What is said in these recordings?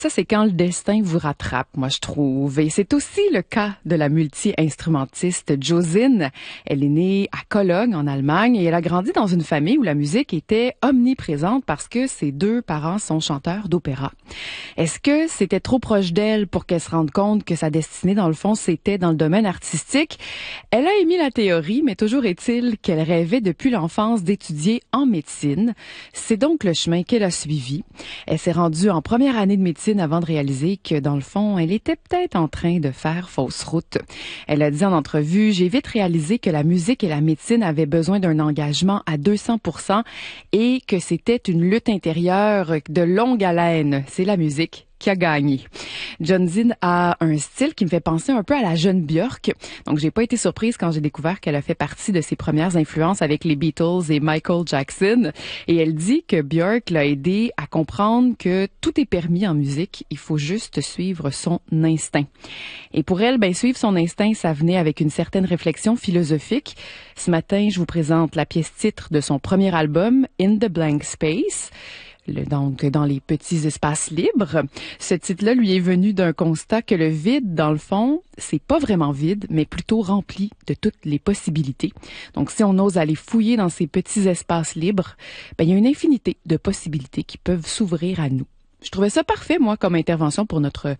Ça, c'est quand le destin vous rattrape, moi, je trouve. Et c'est aussi le cas de la multi-instrumentiste Josine. Elle est née à Cologne, en Allemagne, et elle a grandi dans une famille où la musique était omniprésente parce que ses deux parents sont chanteurs d'opéra. Est-ce que c'était trop proche d'elle pour qu'elle se rende compte que sa destinée, dans le fond, c'était dans le domaine artistique? Elle a émis la théorie, mais toujours est-il qu'elle rêvait depuis l'enfance d'étudier en médecine. C'est donc le chemin qu'elle a suivi. Elle s'est rendue en première année de médecine avant de réaliser que, dans le fond, elle était peut-être en train de faire fausse route. Elle a dit en entrevue, « J'ai vite réalisé que la musique et la médecine avaient besoin d'un engagement à 200% et que c'était une lutte intérieure de longue haleine. C'est la musique qui a gagné. » Josine a un style qui me fait penser un peu à la jeune Björk. Donc, j'ai pas été surprise quand j'ai découvert qu'elle a fait partie de ses premières influences avec les Beatles et Michael Jackson. Et elle dit que Björk l'a aidé à comprendre que tout est permis en musique. Il faut juste suivre son instinct. Et pour elle, suivre son instinct, ça venait avec une certaine réflexion philosophique. Ce matin, je vous présente la pièce titre de son premier album, In the Blank Space. Donc, dans les petits espaces libres. Ce titre-là lui est venu d'un constat que le vide, dans le fond, c'est pas vraiment vide, mais plutôt rempli de toutes les possibilités. Donc, si on ose aller fouiller dans ces petits espaces libres, il y a une infinité de possibilités qui peuvent s'ouvrir à nous. Je trouvais ça parfait, moi, comme intention pour notre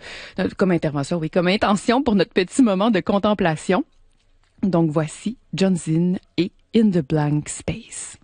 petit moment de contemplation. Donc, voici Josine et In the Blank Space.